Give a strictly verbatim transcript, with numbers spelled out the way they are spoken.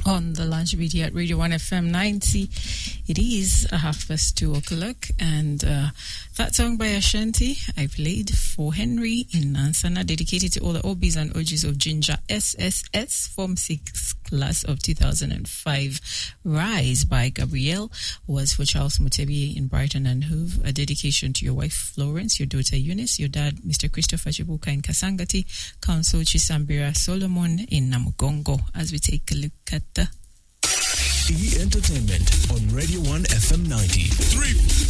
on the Lunch B T at Radio one F M ninety. It is a half past two o'clock, and uh, that song by Ashanti I played for Henry in Nansana, dedicated to all the O Bs and O Gs of Ginger S S S Form six class of two thousand five. Rise by Gabrielle was for Charles Mutebi in Brighton and Hove. A dedication to your wife Florence, your daughter Eunice, your dad Mister Christopher Chibuka in Kasangati, Council Chisambira Solomon in Namugongo. As we take a look at the E Entertainment on Radio one F M ninety. Three.